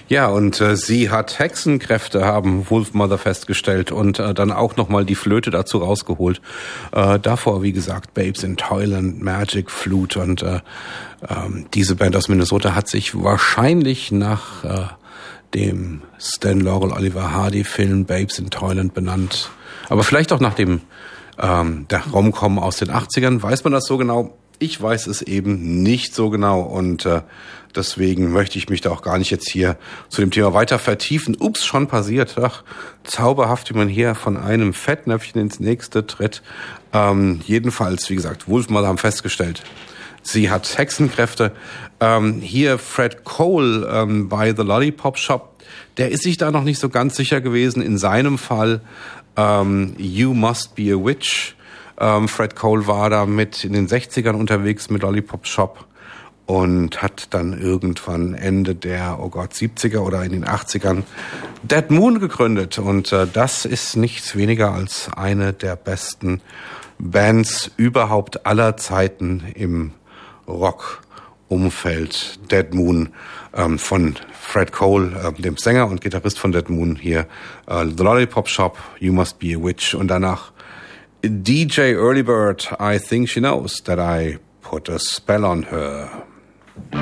Ja, und sie hat Hexenkräfte, haben Wolfmother festgestellt und dann auch nochmal die Flöte dazu rausgeholt. Davor, wie gesagt, Babes in Toyland, Magic Flute und diese Band aus Minnesota hat sich wahrscheinlich nach dem Stan Laurel Oliver Hardy Film Babes in Toyland benannt. Aber vielleicht auch nach dem der Rom-Com aus den 80ern. Weiß man das so genau? Ich weiß es eben nicht so genau und deswegen möchte ich mich da auch gar nicht jetzt hier zu dem Thema weiter vertiefen. Ups, schon passiert. Ach, zauberhaft, wie man hier von einem Fettnäpfchen ins nächste tritt. Jedenfalls, wie gesagt, Wolfmother haben festgestellt, sie hat Hexenkräfte. Hier Fred Cole bei The Lollipop Shop, der ist sich da noch nicht so ganz sicher gewesen. In seinem Fall You Must Be a Witch. Fred Cole war da in den 60ern unterwegs mit Lollipop Shop und hat dann irgendwann Ende der 70er oder in den 80ern Dead Moon gegründet. Und das ist nichts weniger als eine der besten Bands überhaupt aller Zeiten im Rock-Umfeld. Dead Moon von Fred Cole, dem Sänger und Gitarrist von Dead Moon hier. The Lollipop Shop, You Must Be a Witch und danach DJ Early Bird, I think she knows that I put a spell on her.